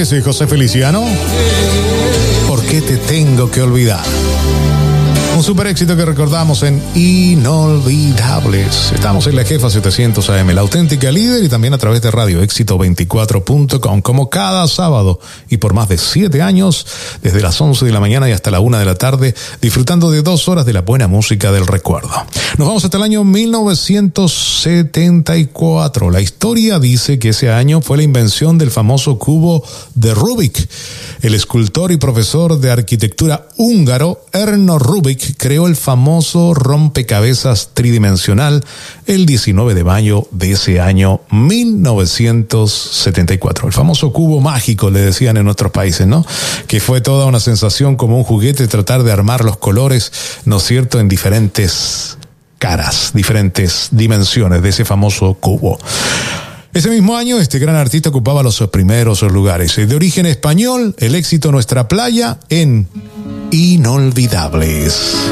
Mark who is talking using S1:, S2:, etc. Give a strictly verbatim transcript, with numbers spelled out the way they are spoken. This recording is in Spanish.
S1: soy José Feliciano. ¿Por qué te tengo que olvidar? Un super éxito que recordamos en Inolvidables. Estamos en La Jefa setecientos A M, la auténtica líder, y también a través de Radio Éxito veinticuatro punto com, como cada sábado y por más de siete años, desde las once de la mañana y hasta la una de la tarde, disfrutando de dos horas de la buena música del recuerdo. Nos vamos hasta el año mil novecientos setenta y cuatro. La historia dice que ese año fue la invención del famoso cubo de Rubik. El escultor y profesor de arquitectura húngaro Erno Rubik creó el famoso rompecabezas tridimensional el diecinueve de mayo de ese año mil novecientos setenta y cuatro. El famoso cubo mágico, le decían en nuestros países, ¿no? Que fue toda una sensación, como un juguete, tratar de armar los colores, ¿no es cierto?, en diferentes caras, diferentes dimensiones de ese famoso cubo. Ese mismo año, este gran artista ocupaba los primeros lugares. De origen español, el éxito Nuestra Playa en Inolvidables.